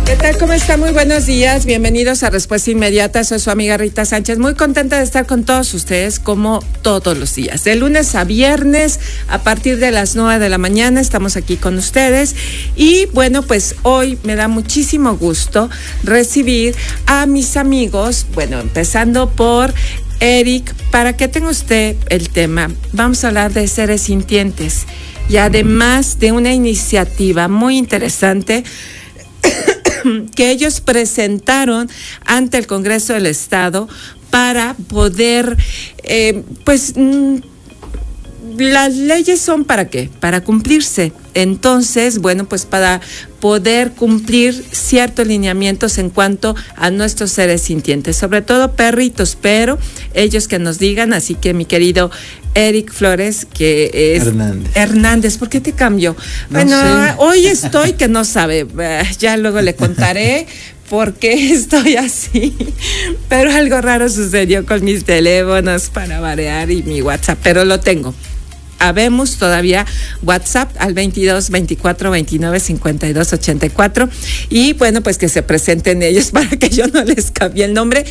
¿Qué tal? ¿Cómo está? Muy buenos días. Bienvenidos a Respuesta Inmediata. Soy su amiga Rita Sánchez. Muy contenta de estar con todos ustedes como todos los días. De lunes a viernes, a partir de las 9 de la mañana, estamos aquí con ustedes. Y bueno, pues hoy me da muchísimo gusto recibir a mis amigos. Bueno, empezando por Eric. Para que tenga usted el tema, vamos a hablar de seres sintientes. Y además de una iniciativa muy interesante que ellos presentaron ante el Congreso del Estado para poder, las leyes son ¿para qué? Para cumplirse. Entonces, bueno, pues para poder cumplir ciertos lineamientos en cuanto a nuestros seres sintientes, sobre todo perritos, pero ellos que nos digan. Así que mi querido Eric Flores, que es Hernández, ¿por qué te cambió? No bueno, sé. Hoy estoy que no sabe, ya luego le contaré por qué estoy así, pero algo raro sucedió con mis teléfonos para variar y mi WhatsApp, pero lo tengo. Habemos todavía WhatsApp al 22 24 29 52 84 y bueno, pues que se presenten ellos para que yo no les cambie el nombre.